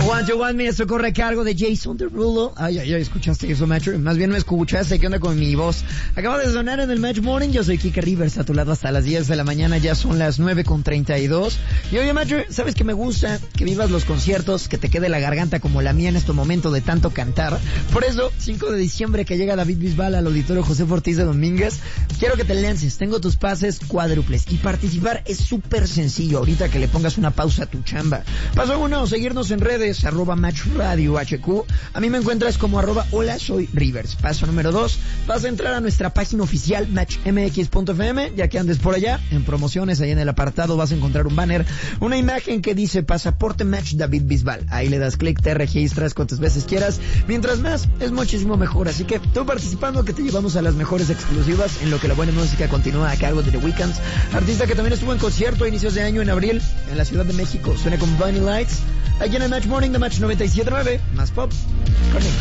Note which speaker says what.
Speaker 1: One to One Me, esto corre a cargo de Jason Derulo. Ay, ¿escuchaste eso, macho? Más bien no escuchaste. ¿Qué onda con mi voz? Acaba de sonar en el Match Morning. Yo soy Kike Rivers, a tu lado hasta las 10 de la mañana. Ya son las 9:32. Y oye, macho, ¿sabes que me gusta? Que vivas los conciertos, que te quede la garganta como la mía en este momento de tanto cantar. Por eso, 5 de diciembre que llega David Bisbal al Auditorio José Ortiz de Domínguez, quiero que te lances. Tengo tus pases cuádruples. Y participar es súper sencillo. Ahorita que le pongas una pausa a tu chamba. Paso 1, seguirnos en redes, @Match Radio HQ. A mí me encuentras como @hola soy Rivers. Paso número 2, vas a entrar a nuestra página oficial matchmx.fm. Ya que andes por allá, en promociones, ahí en el apartado vas a encontrar un banner, una imagen que dice Pasaporte Match David Bisbal. Ahí le das clic, te registras cuantas veces quieras. Mientras más, es muchísimo mejor. Así que tú participando, que te llevamos a las mejores exclusivas, en lo que la buena música continúa a cargo de The Weeknd, artista que también estuvo en concierto a inicios de año en abril en la Ciudad de México. Suena con Bunny Lights. Aquí en el Match Morning de Match 97.9, más pop. Conecta.